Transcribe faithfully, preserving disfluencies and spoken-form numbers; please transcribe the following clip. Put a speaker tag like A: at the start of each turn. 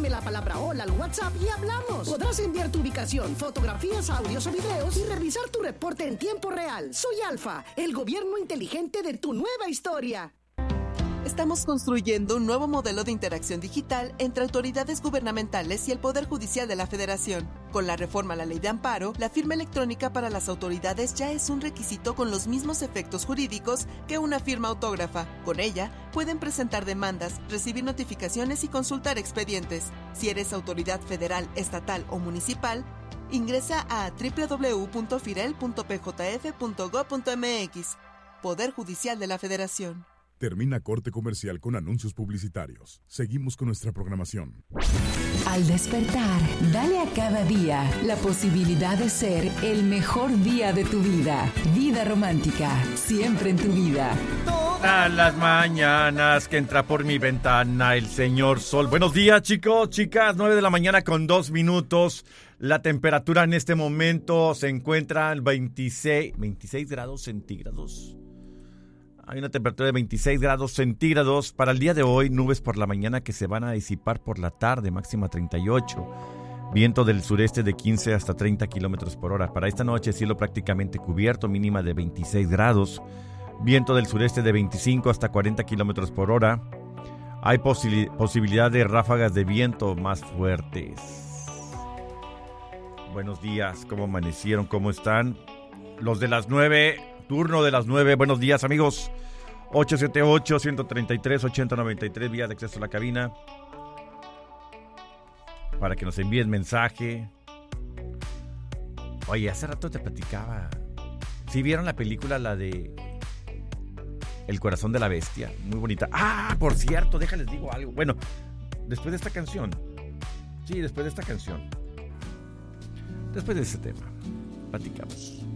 A: Mándame la palabra hola al WhatsApp y hablamos. Podrás enviar tu ubicación, fotografías, audios o videos y revisar tu reporte en tiempo real. Soy Alfa, el gobierno inteligente de tu nueva historia.
B: Estamos construyendo un nuevo modelo de interacción digital entre autoridades gubernamentales y el Poder Judicial de la Federación. Con la reforma a la Ley de Amparo, la firma electrónica para las autoridades ya es un requisito con los mismos efectos jurídicos que una firma autógrafa. Con ella, pueden presentar demandas, recibir notificaciones y consultar expedientes. Si eres autoridad federal, estatal o municipal, ingresa a doble u doble u doble u punto firel punto p j f punto gob punto m x. Poder Judicial de la Federación.
C: Termina corte comercial con anuncios publicitarios. Seguimos con nuestra programación.
D: Al despertar, dale a cada día la posibilidad de ser el mejor día de tu vida. Vida romántica, siempre en tu vida.
E: Todas las mañanas que entra por mi ventana el señor sol. Buenos días, chicos, chicas. nueve de la mañana con dos minutos. La temperatura en este momento se encuentra en veintiséis, veintiséis grados centígrados. Hay una temperatura de veintiséis grados centígrados. Para el día de hoy, nubes por la mañana que se van a disipar por la tarde, máxima treinta y ocho. Viento del sureste de quince hasta treinta kilómetros por hora. Para esta noche, cielo prácticamente cubierto, mínima de veintiséis grados. Viento del sureste de veinticinco hasta cuarenta kilómetros por hora. Hay posi- posibilidad de ráfagas de viento más fuertes. Buenos días, ¿cómo amanecieron? ¿Cómo están? Los de las nueve... Turno de las nueve. Buenos días, amigos. ocho siete ocho, uno tres tres, ocho cero nueve tres, vía de acceso a la cabina. Para que nos envíen mensaje. Oye, hace rato te platicaba. ¿Sí vieron la película, la de El corazón de la bestia? Muy bonita. Ah, por cierto, déjales digo algo. Bueno, después de esta canción. Sí, después de esta canción. Después de ese tema, platicamos.